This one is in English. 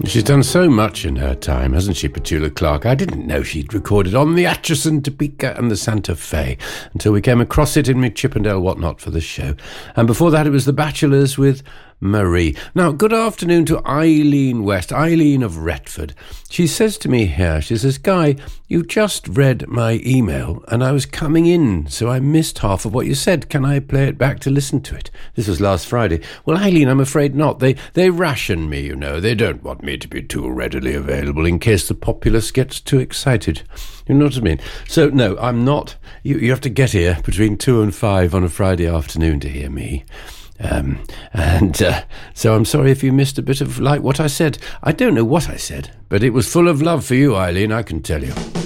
She's done so much in her time, hasn't she, Petula Clark? I didn't know she'd recorded on the Atchison, Topeka and the Santa Fe until we came across it in my Chippendale Whatnot for the show. And before that it was The Bachelors with Marie. Now, good afternoon to Eileen West, Eileen of Retford. She says to me here, she says, Guy, you just read my email and I was coming in, so I missed half of what you said. Can I play it back to listen to it? This was last Friday. Well, Eileen, I'm afraid not. They ration me, you know. They don't want me to be too readily available in case the populace gets too excited. You know what I mean? So, no, I'm not. You have to get here between 2 and 5 on a Friday afternoon to hear me. So I'm sorry if you missed a bit of like what I said. I don't know what I said, but it was full of love for you, Eileen, I can tell you.